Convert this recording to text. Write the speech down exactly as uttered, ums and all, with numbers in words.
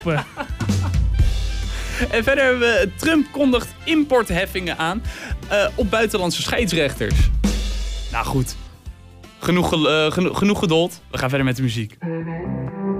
En verder hebben we... Trump kondigt importheffingen aan uh, op buitenlandse scheidsrechters. Nou goed. Genoeg, uh, geno- genoeg geduld. We gaan verder met de muziek.